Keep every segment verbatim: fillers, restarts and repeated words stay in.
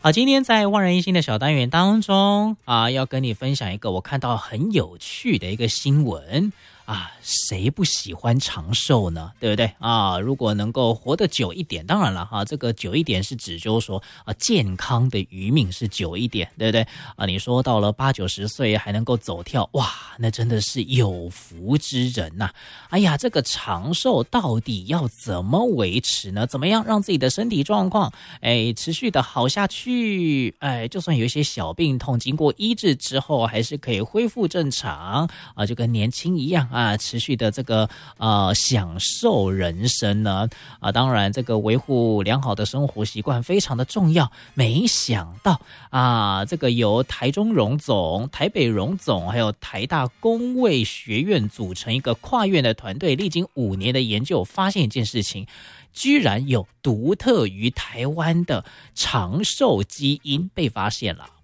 好，今天在万人一心的小单元当中啊，要跟你分享一个我看到很有趣的一个新闻啊，谁不喜欢长寿呢？对不对啊？如果能够活得久一点，当然了哈，这个久一点是指就是说啊，健康的余命是久一点，对不对啊？你说到了八九十岁还能够走跳，哇，那真的是有福之人呐、啊！哎呀，这个长寿到底要怎么维持呢？怎么样让自己的身体状况哎持续的好下去？哎，就算有一些小病痛，经过医治之后，还是可以恢复正常啊，就跟年轻一样。啊，持续的这个呃享受人生呢啊，当然这个维护良好的生活习惯非常的重要。没想到啊，这个由台中荣总、台北荣总还有台大公卫学院组成一个跨院的团队，历经五年的研究，发现一件事情，居然有独特于台湾的长寿基因被发现了。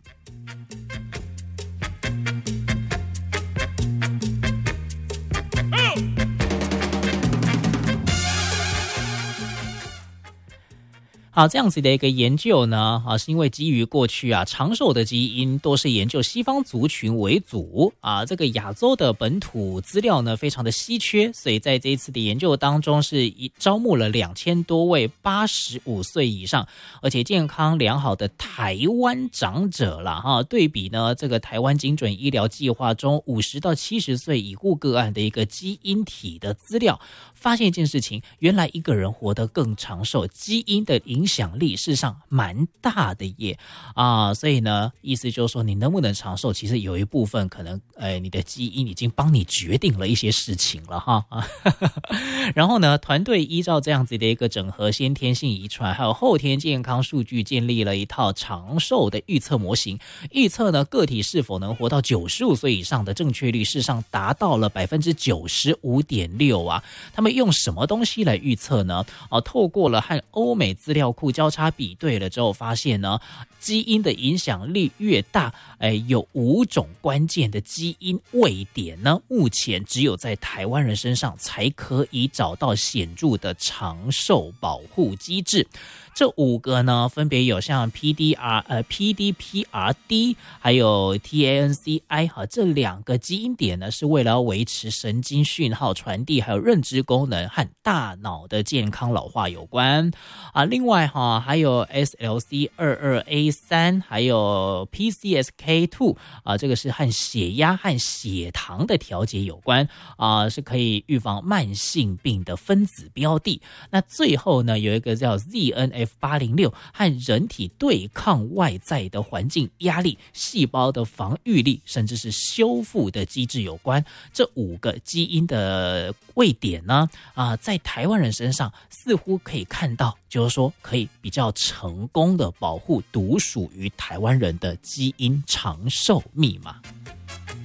好，这样子的一个研究呢，啊，是因为基于过去啊长寿的基因都是研究西方族群为主啊，这个亚洲的本土资料呢非常的稀缺，所以在这一次的研究当中是招募了两千多位八十五岁以上而且健康良好的台湾长者啦哈，对比呢这个台湾精准医疗计划中五十到七十岁已故个案的一个基因体的资料，发现一件事情，原来一个人活得更长寿，基因的影响力事实上蛮大的耶啊，所以呢，意思就是说你能不能长寿，其实有一部分可能，呃，你的基因已经帮你决定了一些事情了哈啊。然后呢，团队依照这样子的一个整合先天性遗传还有后天健康数据，建立了一套长寿的预测模型，预测呢个体是否能活到九十五岁以上的正确率，事实上达到了百分之九十五点六啊。他们用什么东西来预测呢？哦、啊，透过了和欧美资料库交叉比对了之后，发现呢，基因的影响力越大，哎，有五种关键的基因位点呢，目前只有在台湾人身上才可以找到显著的长寿保护机制。这五个呢，分别有像 P D R 呃 P D P R D 还有 T A N C I 哈，这两个基因点呢，是为了要维持神经讯号传递还有认知功能和大脑的健康老化有关啊。另外哈，还有 S L C 二二 A 三 还有 P C S K 二 啊，这个是和血压和血糖的调节有关啊，是可以预防慢性病的分子标的。那最后呢，有一个叫 Z N F 八零六 和人体对抗外在的环境压力、细胞的防御力，甚至是修复的机制有关。这五个基因的位点呢，啊、呃，在台湾人身上似乎可以看到，就是说可以比较成功的保护独属于台湾人的基因长寿密码。